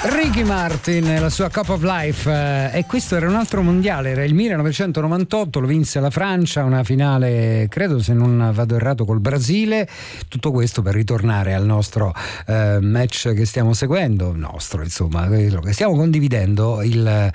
Ricky Martin, la sua Cup of Life, e questo era un altro mondiale, era il 1998, lo vinse la Francia, una finale credo, se non vado errato, col Brasile. Tutto questo per ritornare al nostro match che stiamo seguendo, insomma, quello che stiamo condividendo, il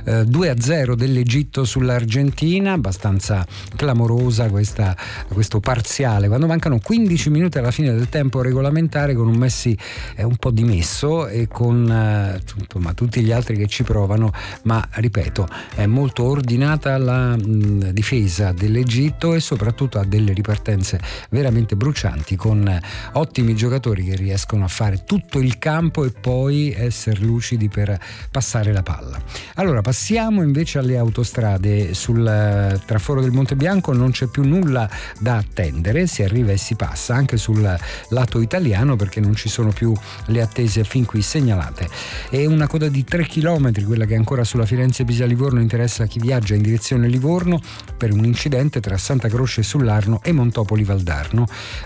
2-0 dell'Egitto sull'Argentina, abbastanza clamorosa questo parziale, quando mancano 15 minuti alla fine del tempo regolamentare, con un Messi un po' dimesso e con tutti gli altri che ci provano, ma ripeto, è molto ordinata la difesa dell'Egitto e soprattutto ha delle ripartenze veramente brucianti, con ottimi giocatori che riescono a fare tutto il campo e poi essere lucidi per passare la palla. Allora passiamo invece alle autostrade. Sul traforo del Monte Bianco non c'è più nulla da attendere, si arriva e si passa anche sul lato italiano, perché non ci sono più le attese fin qui segnalate. È una coda di 3 km quella che ancora sulla Firenze-Pisa-Livorno interessa chi viaggia in direzione Livorno per un incidente tra Santa Croce sull'Arno e Montopoli Valdarno.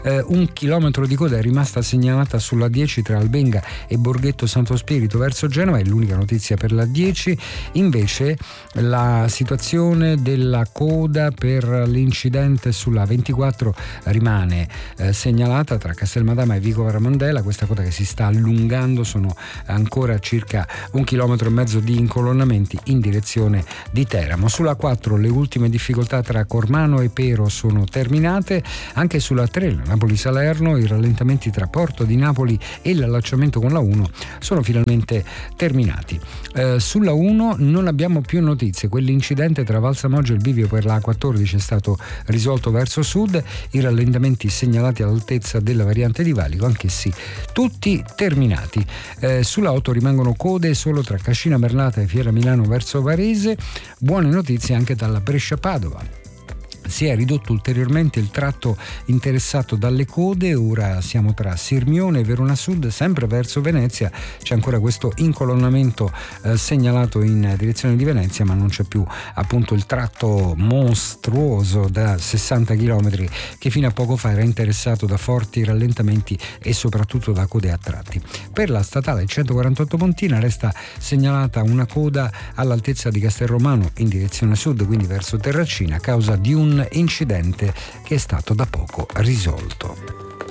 1 chilometro di coda è rimasta segnalata sulla 10 tra Albenga e Borghetto Santo Spirito verso Genova, è l'unica notizia per la 10. Invece la situazione della coda per l'incidente sulla 24 rimane segnalata tra Castelmadama e Vico Ramondela, questa coda che si sta allungando, sono ancora circa 1,5 chilometri di incolonnamenti in direzione di Teramo. Sulla 4 le ultime difficoltà tra Cormano e Pero sono terminate, anche sulla 3 Napoli-Salerno i rallentamenti tra Porto di Napoli e l'allacciamento con la 1 sono finalmente terminati. Sulla 1 non abbiamo più notizie, quell'incidente tra Valsamoggia e il bivio per la A14 è stato risolto verso sud, i rallentamenti segnalati all'altezza della variante di Valico anch'essi tutti terminati. Sulla 8 rimangono code solo tra Cascina Mernata e Fiera Milano verso Varese. Buone notizie anche dalla Brescia-Padova. Si è ridotto ulteriormente il tratto interessato dalle code, ora siamo tra Sirmione e Verona Sud, sempre verso Venezia. C'è ancora questo incolonnamento segnalato in direzione di Venezia, ma non c'è più appunto il tratto mostruoso da 60 km che fino a poco fa era interessato da forti rallentamenti e soprattutto da code a tratti. Per la statale 148 Pontina resta segnalata una coda all'altezza di Castelromano in direzione sud, quindi verso Terracina, a causa di un incidente che è stato da poco risolto.